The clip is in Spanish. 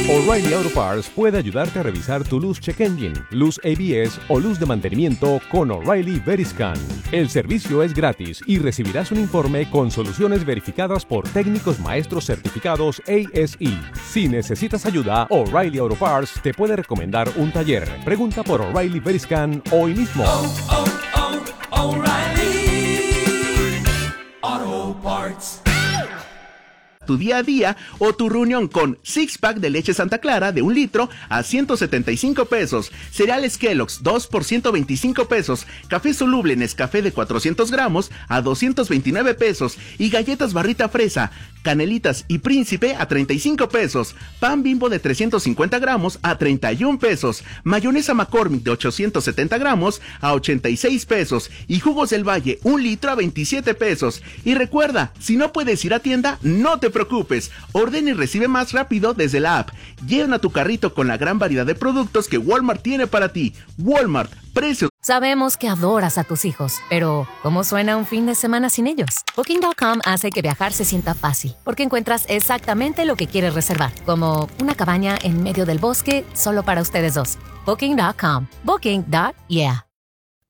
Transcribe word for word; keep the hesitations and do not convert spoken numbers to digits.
O'Reilly Auto Parts puede ayudarte a revisar tu luz check engine, luz A B S o luz de mantenimiento con O'Reilly Veriscan. El servicio es gratis y recibirás un informe con soluciones verificadas por técnicos maestros certificados A S E. Si necesitas ayuda, O'Reilly Auto Parts te puede recomendar un taller. Pregunta por O'Reilly Veriscan hoy mismo. Oh, oh, oh, O'Reilly Auto Parts. Tu día a día o tu reunión con six pack de leche Santa Clara de un litro a ciento setenta y cinco pesos, cereales Kellogg's dos por ciento veinticinco pesos, café soluble Nescafé de cuatrocientos gramos a doscientos veintinueve pesos y galletas Barrita Fresa, Canelitas y Príncipe a treinta y cinco pesos, pan Bimbo de trescientos cincuenta gramos a treinta y un pesos, mayonesa McCormick de ochocientos setenta gramos a ochenta y seis pesos y jugos del Valle un litro a veintisiete pesos. Y recuerda, si no puedes ir a tienda, no te preocupes, ordena y recibe más rápido desde la app. Llena tu carrito con la gran variedad de productos que Walmart tiene para ti. Walmart, precios. Sabemos que adoras a tus hijos, pero ¿cómo suena un fin de semana sin ellos? Booking punto com hace que viajar se sienta fácil, porque encuentras exactamente lo que quieres reservar, como una cabaña en medio del bosque solo para ustedes dos. Booking punto com. Booking. Yeah.